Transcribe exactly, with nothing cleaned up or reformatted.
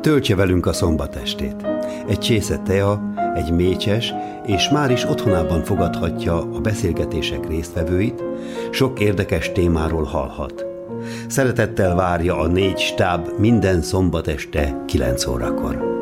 töltse velünk a szombatestét. Egy csésze tea, egy mécses, és már is otthonában fogadhatja a beszélgetések résztvevőit, sok érdekes témáról hallhat. Szeretettel várja a négy stáb minden szombat este kilenc órakor.